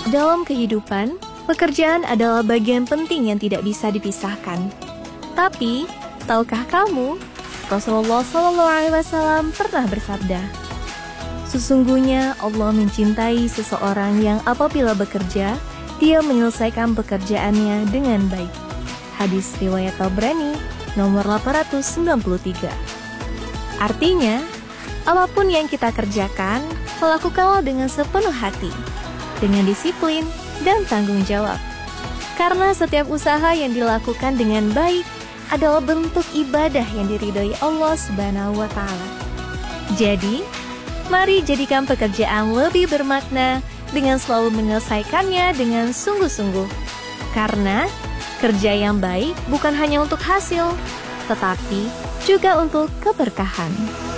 Dalam kehidupan, pekerjaan adalah bagian penting yang tidak bisa dipisahkan. Tapi, tahukah kamu, Rasulullah SAW pernah bersabda, "Sesungguhnya Allah mencintai seseorang yang apabila bekerja, dia menyelesaikan pekerjaannya dengan baik." Hadis riwayat Tabrani nomor 893. Artinya, apapun yang kita kerjakan, lakukanlah dengan sepenuh hati, dengan disiplin dan tanggung jawab. Karena setiap usaha yang dilakukan dengan baik adalah bentuk ibadah yang diridhoi Allah Subhanahu wa Ta'ala. Jadi, mari jadikan pekerjaan lebih bermakna dengan selalu menyelesaikannya dengan sungguh-sungguh. Karena kerja yang baik bukan hanya untuk hasil, tetapi juga untuk keberkahan.